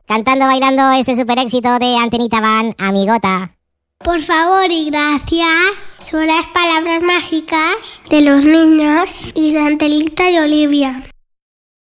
cantando, bailando este super éxito de Antenita Van, Amigota. Por favor y gracias son las palabras mágicas de los niños y de Antelita y Olivia.